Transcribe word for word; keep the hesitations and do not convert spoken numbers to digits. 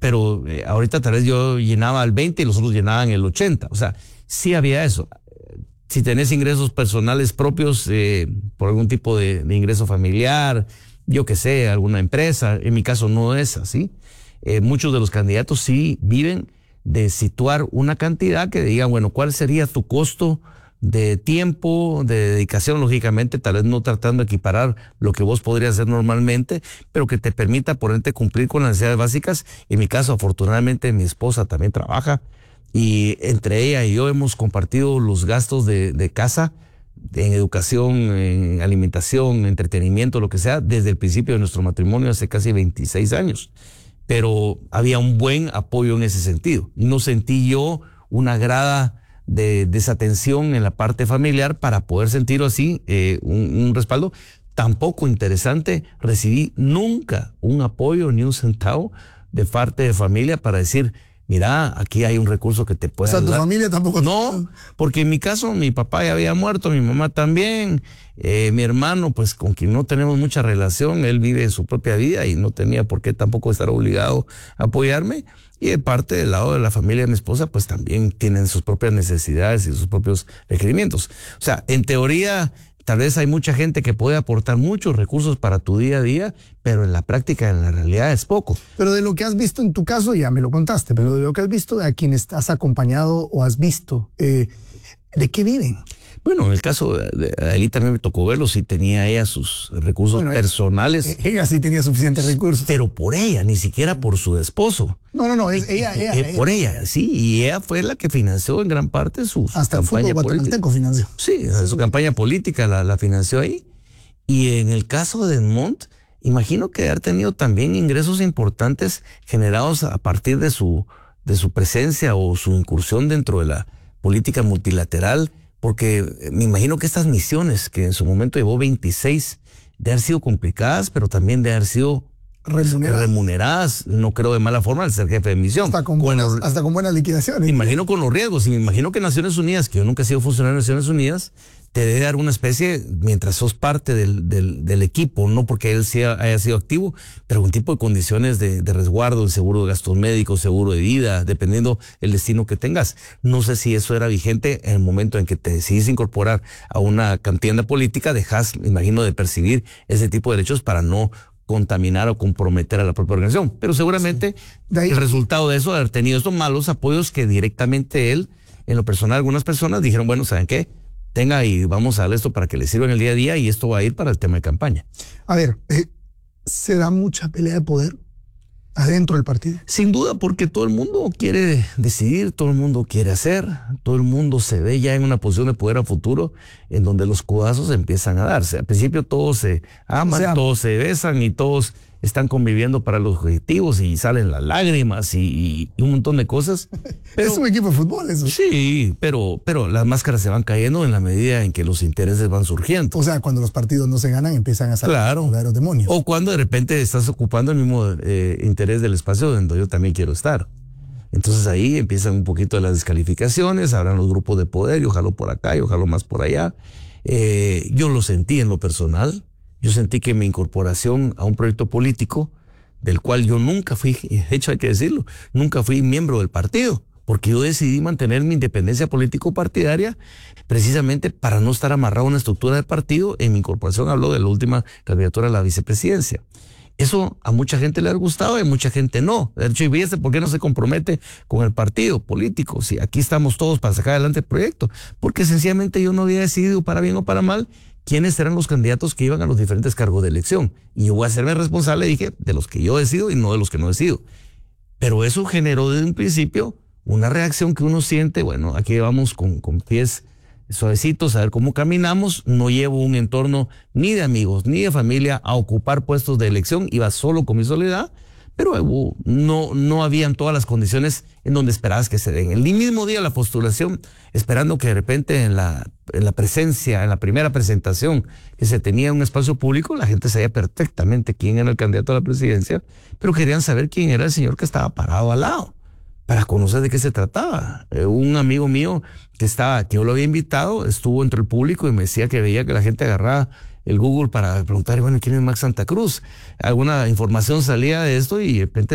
pero eh, ahorita tal vez yo llenaba el veinte y los otros llenaban el ochenta. O sea, sí había eso. Si tenés ingresos personales propios eh, por algún tipo de, de ingreso familiar, yo qué sé, alguna empresa, en mi caso no es así. Eh, muchos de los candidatos sí viven de situar una cantidad que digan, bueno, ¿cuál sería tu costo de tiempo, de dedicación? Lógicamente, tal vez no tratando de equiparar lo que vos podrías hacer normalmente, pero que te permita ponerte cumplir con las necesidades básicas. En mi caso, afortunadamente, mi esposa también trabaja y entre ella y yo hemos compartido los gastos de, de casa, en educación, en alimentación, entretenimiento, lo que sea, desde el principio de nuestro matrimonio hace casi veintiséis años. Pero había un buen apoyo en ese sentido. No sentí yo una grada de desatención en la parte familiar para poder sentir así eh, un, un respaldo. Tampoco interesante, recibí nunca un apoyo ni un centavo de parte de familia para decir, mira, aquí hay un recurso que te puede ayudar. O sea, ayudar. tu familia tampoco. No, porque en mi caso mi papá ya había muerto, mi mamá también, eh, mi hermano, pues con quien no tenemos mucha relación, él vive su propia vida y no tenía por qué tampoco estar obligado a apoyarme. Y de parte del lado de la familia de mi esposa, pues también tienen sus propias necesidades y sus propios requerimientos. O sea, en teoría, tal vez hay mucha gente que puede aportar muchos recursos para tu día a día, pero en la práctica, en la realidad, es poco. Pero de lo que has visto en tu caso, ya me lo contaste, pero de lo que has visto, a quienes has acompañado o has visto, eh, ¿de qué viven? Bueno, en el caso de Adelí también me tocó verlo, sí tenía ella sus recursos bueno, personales. Ella, ella sí tenía suficientes recursos. Pero por ella, ni siquiera por su esposo. No, no, no, es ella, ella, eh, ella. Por ella, sí, y ella fue la que financió en gran parte su, su Hasta campaña el fútbol guatemalteco financió. Sí, su campaña política la, la financió ahí. Y en el caso de Edmond, imagino que haber tenido también ingresos importantes generados a partir de su, de su presencia o su incursión dentro de la política multilateral, porque me imagino que estas misiones, que en su momento llevó veintiséis, de haber sido complicadas, pero también de haber sido remuneradas, remuneradas no creo de mala forma, al ser jefe de misión. Hasta con, buenas, los, hasta con buenas liquidaciones. Me imagino con los riesgos, y me imagino que Naciones Unidas, que yo nunca he sido funcionario de Naciones Unidas, te debe dar una especie, mientras sos parte del, del, del equipo, no porque él sea, haya sido activo, pero un tipo de condiciones de, de resguardo, el seguro de gastos médicos, seguro de vida, dependiendo el destino que tengas. No sé si eso era vigente en el momento en que te decidís incorporar a una contienda política, dejas, me imagino, de percibir ese tipo de derechos para no contaminar o comprometer a la propia organización. Pero seguramente sí. De ahí, el resultado de eso, de haber tenido estos malos apoyos que directamente él, en lo personal, algunas personas dijeron, bueno, ¿saben qué? Tenga y vamos a darle esto para que le sirva en el día a día y esto va a ir para el tema de campaña. A ver, eh, ¿se da mucha pelea de poder adentro del partido? Sin duda, porque todo el mundo quiere decidir, todo el mundo quiere hacer, todo el mundo se ve ya en una posición de poder a futuro en donde los codazos empiezan a darse. Al principio todos se aman, o sea, todos se besan y todos están conviviendo para los objetivos y salen las lágrimas y, y un montón de cosas. Pero, es un equipo de fútbol eso. Sí, pero, pero las máscaras se van cayendo en la medida en que los intereses van surgiendo. O sea, cuando los partidos no se ganan empiezan a salir claro. los verdaderos demonios. O cuando de repente estás ocupando el mismo eh, interés del espacio donde yo también quiero estar. Entonces ahí empiezan un poquito las descalificaciones, habrán los grupos de poder, yo jalo por acá, yo jalo más por allá. Eh, yo lo sentí en lo personal. Yo sentí que mi incorporación a un proyecto político, del cual yo nunca fui, de hecho hay que decirlo, nunca fui miembro del partido, porque yo decidí mantener mi independencia político-partidaria precisamente para no estar amarrado a una estructura de partido. En mi incorporación hablo de la última candidatura a la vicepresidencia. Eso a mucha gente le ha gustado y a mucha gente no. De hecho, y fíjese por qué no se compromete con el partido político. Si aquí estamos todos para sacar adelante el proyecto, porque sencillamente yo no había decidido para bien o para mal quiénes eran los candidatos que iban a los diferentes cargos de elección. Y yo voy a hacerme responsable, dije, de los que yo decido y no de los que no decido. Pero eso generó desde un principio una reacción que uno siente, bueno, aquí vamos con, con pies suavecitos a ver cómo caminamos. No llevo un entorno ni de amigos ni de familia a ocupar puestos de elección, iba solo con mi soledad, pero uh, no, no habían todas las condiciones en donde esperabas que se den. El mismo día de la postulación, esperando que de repente en la, en la presencia, en la primera presentación que se tenía en un espacio público, la gente sabía perfectamente quién era el candidato a la presidencia, pero querían saber quién era el señor que estaba parado al lado, para conocer de qué se trataba. Eh, un amigo mío que estaba, que yo lo había invitado, estuvo entre el público y me decía que veía que la gente agarraba el Google para preguntar, bueno, ¿quién es Max Santa Cruz? Alguna información salía de esto y de repente